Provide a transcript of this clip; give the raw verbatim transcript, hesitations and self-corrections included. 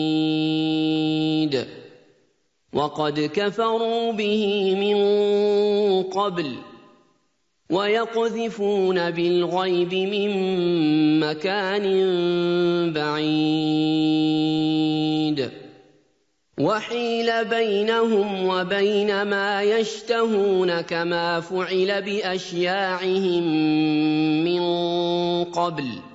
وقد كفروا به من قبل ويقذفون بالغيب من مكان بعيد وحيل بينهم وبين ما يشتهون كما فعل بأشياعهم من قبل